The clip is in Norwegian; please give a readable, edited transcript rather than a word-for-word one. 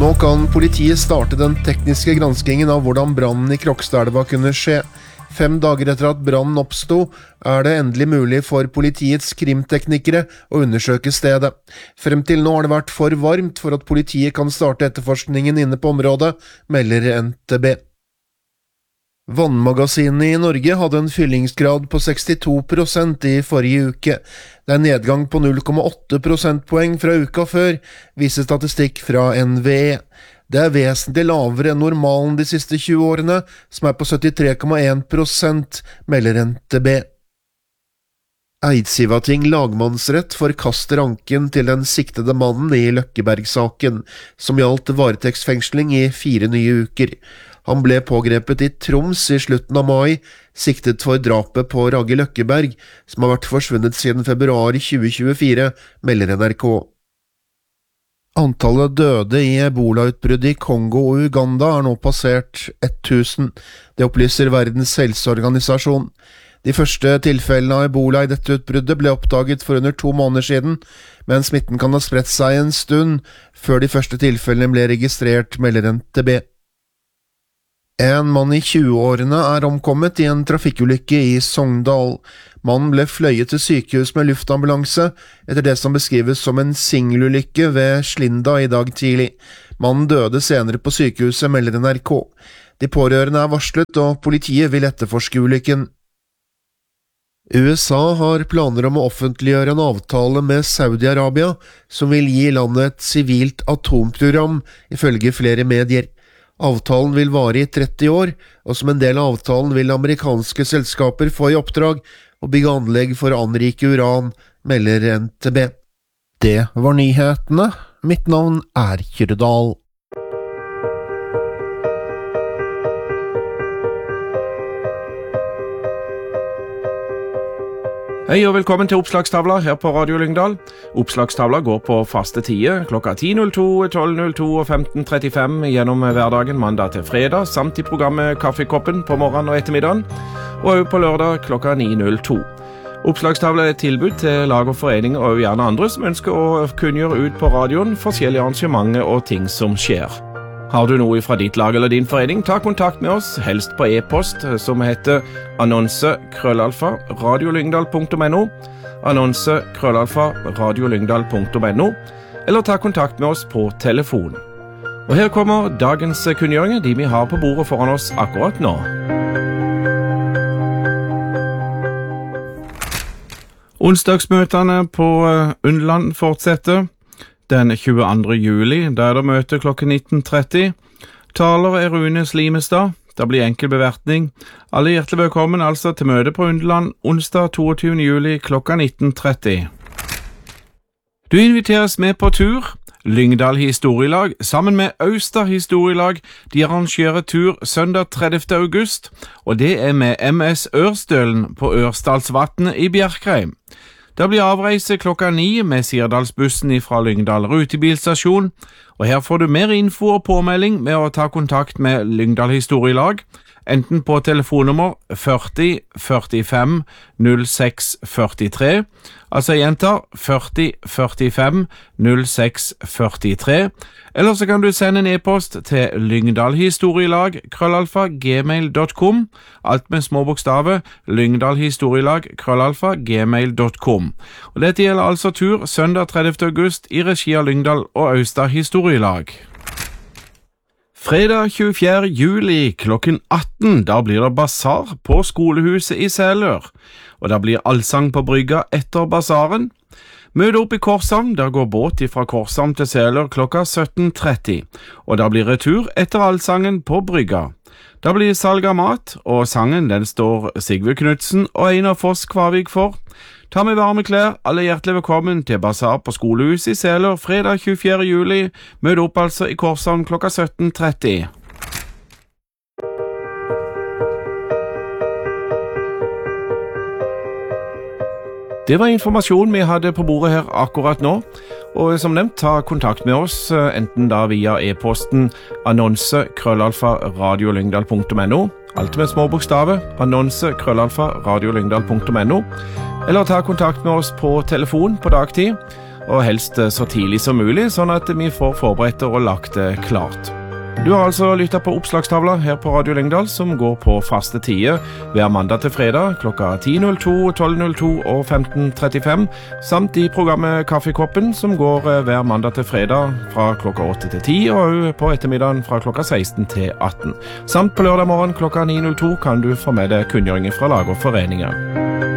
Nå kan politiet starte den tekniske granskingen av hvordan brannen i Krokstadelva kunne skje. 5 dager etter at brannen oppstod, det endelig mulig for politiets krimteknikere å undersøke stedet. Frem til nå har det vært for varmt for at politiet kan starte etterforskningen inne på området, melder NTB. Vannmagasinene i Norge hadde en fyllingsgrad på 62% i forrige uke. Det nedgang på 0,8 prosentpoeng fra uka før, viser statistikk fra NVE. Det vesentlig lavere enn normalen de siste 20 årene, som på 73,1%, melder NTB. Eidsivating lagmannsrett forkaster anken til den siktede mannen i Løkkeberg-saken, som gjaldt varetektsfengsling i 4 nye uker. Han ble pågrepet i Troms i slutten av mai, siktet for drapet på Ragge Løkkeberg, som har vært forsvunnet siden februar 2024, melder NRK. Antallet døde i Ebola-utbruddet i Kongo og Uganda nå passert 1000. Det opplyser Verdens helseorganisasjon. De første tilfellene av Ebola i dette utbruddet ble oppdaget for under 2 måneder siden, men smitten kan ha spredt seg en stund før de første tilfellene ble registrert, melder NTB. En mann i 20-årene omkommet i en trafikkulykke i Sogndal. Mannen ble fløyet til sykehus med luftambulanse etter det som beskrives som en singelulykke ved Slinda i dag tidlig. Mannen døde senere på sykehuset, melder NRK. De pårørende varslet, og politiet vil etterforske ulykken. USA har planer om å offentliggjøre en avtale med Saudi-Arabia som vil gi landet et sivilt atomprogram, ifølge flere medier. Avtalen vil vare i 30 år, og som en del av avtalen vil amerikanske selskaper få i oppdrag å bygge anlegg for å anrike uran, melder NTB. Det var nyhetene. Mitt navn Kyrdal. Hei og velkommen til Oppslagstavla her på Radio Lyngdal. Oppslagstavla går på faste tider klokka 10.02, 12.02 og 15.35 gjennom hverdagen mandag til fredag, samt i programmet Kaffekoppen på morgenen og ettermiddagen, og også på lørdag klokka 9.02. Oppslagstavla et tilbud til lag og foreninger og gjerne andre som ønsker å kunngjøre ut på radioen forskjellige arrangementer og ting som skjer. Har du noe fra ditt lag eller din forening, ta kontakt med oss, helst på e-post, som heter annonse@radiolyngdal.no, annonse@radiolyngdal.no, eller ta kontakt med oss på telefon. Og her kommer dagens kunngjøringer, de vi har på bordet foran oss akkurat nå. Onsdagsmøtene på Undland fortsetter. Den 22. juli, der det møte klokken 19.30. Taler Rune Slimestad. Det blir enkel bevertning. Alle hjertelig velkommen altså til møte på Undland onsdag 22. juli klokka 19.30. Du inviteres med på tur. Lyngdal Historielag sammen med Austad Historielag. De arrangerer tur søndag 30. august, og det med MS Ørstølen på Ørsdalsvatnet i Bjerkreim. Det blir avreise klokka 9 med Sirdalsbussen fra Lyngdal rutebilstasjon, og her får du mer info og påmelding med å ta kontakt med Lyngdal Historielag, enten på telefonnummer 40 45 06 43, altså jeg gjentar 40 45 06 43, eller så kan du sende en e-post til lyngdalhistorielag@gmail.com, alt med små bokstaver, lyngdalhistorielag@gmail.com. Og dette gjelder altså tur søndag 30. august i regi av Lyngdal og Austad Historielag. Fredag 24. juli klokken 18, da blir det basar på skolehuset i Selør, og det blir allsang på brygga etter basaren. Møt opp i Korshavn, der går båt fra Korshavn til Selør klokka 17.30, og da blir retur etter allsangen på brygga. Da blir salg av mat, og sangen den står Sigve Knudsen og Einar Foss Kvavik for. Ta med varme klær, alle hjertelig velkommen til basar på skolehuset i Selør fredag 24. juli. Møt opp altså i Korshavn klokka 17.30. Det var informasjon vi hadde på bordet her akkurat nå, og som nevnt, ta kontakt med oss, enten da via e-posten annonse@radiolyngdal.no, alt med små bokstaver, annonse@radiolyngdal.no, eller ta kontakt med oss på telefon på dagtid, og helst så tidlig som mulig, sånn at vi får forberedt og lagt det klart. Du har altså lyttet på Oppslagstavla her på Radio Lyngdal, som går på faste tider hver mandag til fredag klokka 10.02, 12.02 og 15.35, samt i programmet Kaffekoppen, som går hver mandag til fredag fra klokka 8 til 10, og på ettermiddagen fra klokka 16 til 18. Samt på lørdag morgen klokka 9.02 kan du få med deg kunngjøringer fra lag og foreninger.